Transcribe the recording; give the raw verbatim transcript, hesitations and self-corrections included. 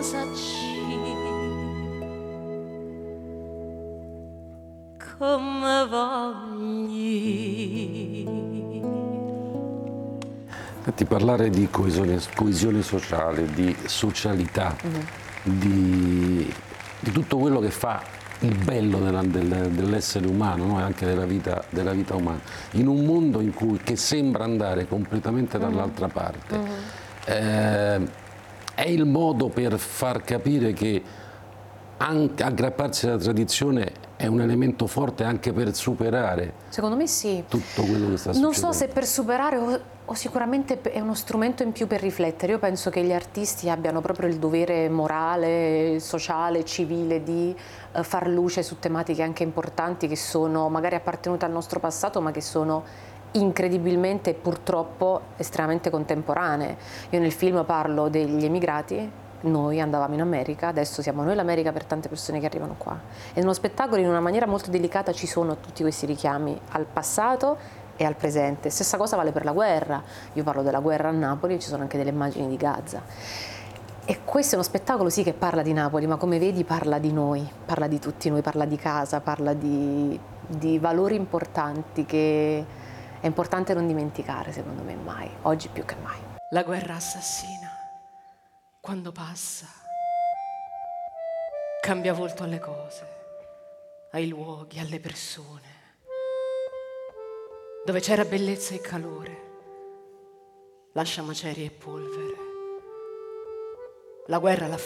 pensaci come vogli. Infatti parlare di coesione, coesione sociale, di socialità, mm-hmm. di, di tutto quello che fa il bello della, del, dell'essere umano, no? E anche della vita, della vita umana, in un mondo in cui, che sembra andare completamente dall'altra parte, mm-hmm. eh, è il modo per far capire che anche aggrapparsi alla tradizione è un elemento forte anche per superare. Secondo me sì. Tutto quello che sta succedendo. Non so se per superare o, o sicuramente è uno strumento in più per riflettere. Io penso che gli artisti abbiano proprio il dovere morale, sociale, civile di uh, far luce su tematiche anche importanti che sono magari appartenute al nostro passato, ma che sono incredibilmente e purtroppo estremamente contemporanee. Io nel film parlo degli emigrati. Noi andavamo in America, adesso siamo noi l'America per tante persone che arrivano qua. E nello spettacolo in una maniera molto delicata ci sono tutti questi richiami al passato e al presente. Stessa cosa vale per la guerra. Io parlo della guerra a Napoli e ci sono anche delle immagini di Gaza. E questo è uno spettacolo sì che parla di Napoli, ma come vedi parla di noi, parla di tutti noi, parla di casa, parla di, di valori importanti che è importante non dimenticare, secondo me, mai, oggi più che mai. La guerra assassina. Quando passa, cambia volto alle cose, ai luoghi, alle persone. Dove c'era bellezza e calore, lascia macerie e polvere. La guerra l'ha